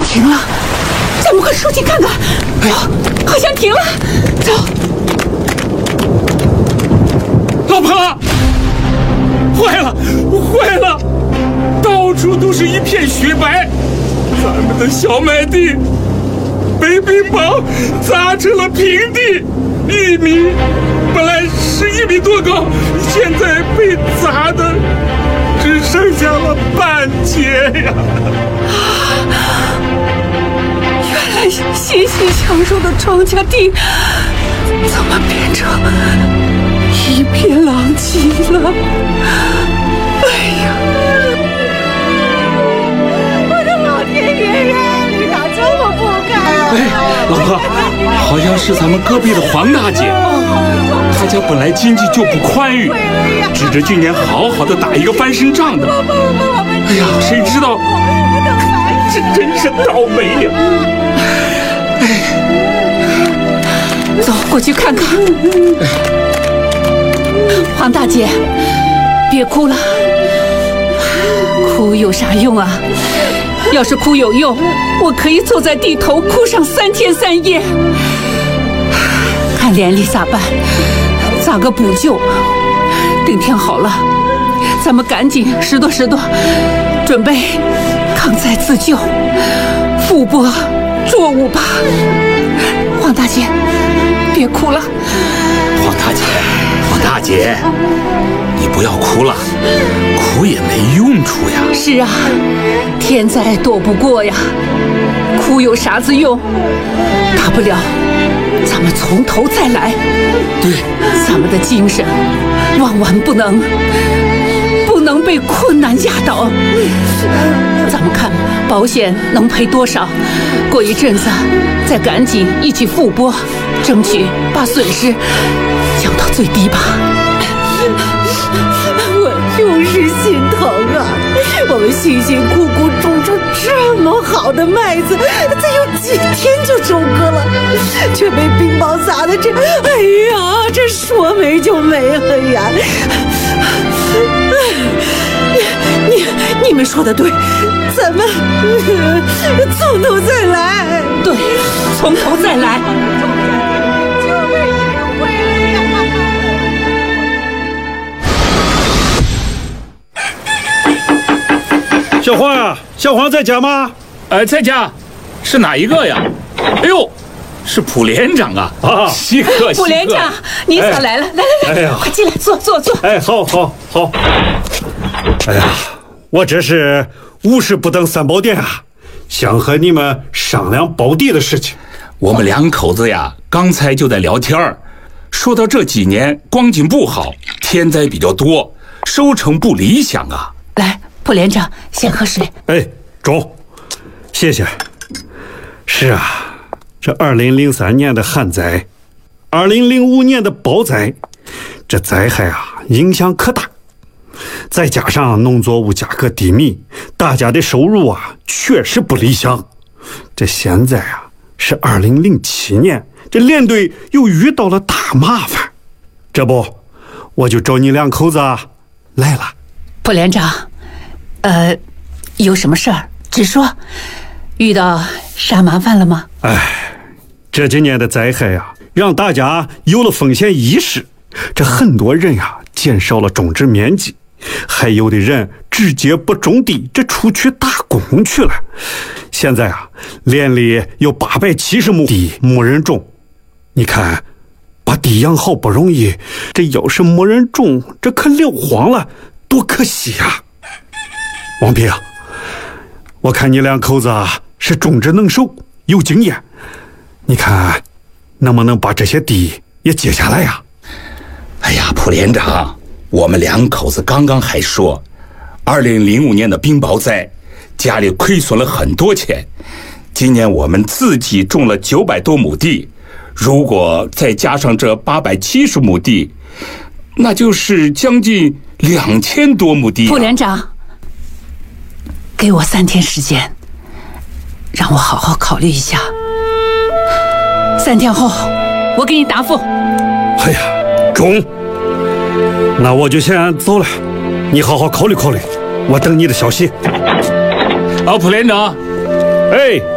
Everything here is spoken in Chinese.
停了，咱们快出去看看。走，好像停了，走。 老婆，坏了，坏了！到处都是一片雪白，咱们的小麦地被冰雹砸成了平地。玉米本来是1米多高，现在被砸的只剩下了半截呀！ 原来欣欣向荣的庄稼地怎么变成一片狼藉了？哎呀，我的老天爷呀，你咋这么不该啊！ 哎，老婆，好像是咱们隔壁的黄大姐，她家本来经济就不宽裕，指着今年好好的打一个翻身仗的。哎呀，谁知道这真是倒霉呀！ 走，过去看看。黄大姐，别哭了，哭有啥用啊？要是哭有用，我可以坐在地头哭上3天3夜。看连里咋办？咋个补救？等天好了，咱们赶紧拾掇拾掇，准备抗灾自救，复播作物吧。黄大姐，别哭了。 黄大姐，你不要哭了，哭也没用处呀。 是啊，天灾躲不过呀，哭有啥子用？大不了咱们从头再来。 对， 咱们的精神万万不能被困难压倒。咱们看保险能赔多少，过一阵子再赶紧一起复播，争取把损失降到最低吧。我就是心疼啊！我们辛辛苦苦种出这么好的麦子，才有几天就收割了，却被冰雹砸的这，哎呀，这说没就没了呀！你们说的对，咱们从头再来。对，从头再来。 小黄啊，小黄在家吗？ 在家。是哪一个呀？哎呦，是普连长啊！ 啊， 稀客。 普连长，你咋来了？来， 哎呀， 快进来，坐。 哎，好。哎呀，我这是无事不登三宝殿啊，想和你们商量包地的事情。 我们2口子呀，刚才就在聊天儿，说到这几年光景不好，天灾比较多，收成不理想啊。 来，普连长先喝水。 哎，中，谢谢。是啊，这2003年的旱灾，2005年的雹灾，这灾害啊影响可大。再加上农作物价格低迷，大家的收入啊确实不理想。这现在啊是2007年，这连队又遇到了大麻烦，这不我就找你2口子来了。 普连长，有什么事儿直说。遇到啥麻烦了吗？ 这几年的灾害啊，让大家有了风险意识，这很多人啊减少了种植面积，还有的人直接不种地，这出去打工去了。现在啊，连里有870亩地没人种，你看把地养好不容易，这要是没人种，这可撂荒了，多可惜呀！王平，我看你2口子是种植能手，有经验，你看能不能把这些地也接下来呀？ 哎呀，普连长，我们2口子刚刚还说2005年的冰雹灾，家里亏损了很多钱。今年我们自己种了900多亩地，如果再加上这870亩地，那就是将近2000多亩地。 普连长，给我3天时间，让我好好考虑一下。3天后，我给你答复。 哎呀，中，那我就先走了，你好好考虑考虑，我等你的消息。 普连长， 哎。